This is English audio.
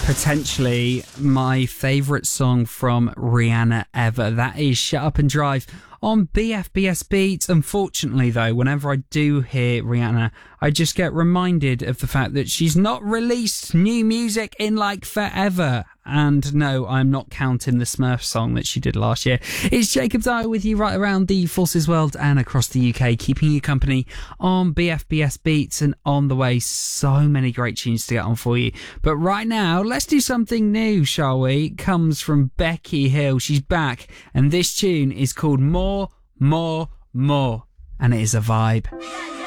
potentially my favourite song from Rihanna ever. That is Shut Up and Drive on BFBS Beats. Unfortunately, though, whenever I do hear Rihanna, I just get reminded of the fact that she's not released new music in like forever. And no, I'm not counting the Smurfs song that she did last year. It's Jacob Dyer with you right around the Forces world and across the UK, keeping you company on BFBS Beats, and on the way, so many great tunes to get on for you. But right now, let's do something new, shall we? It comes from Becky Hill. She's back, and this tune is called More, More, More, and it is a vibe.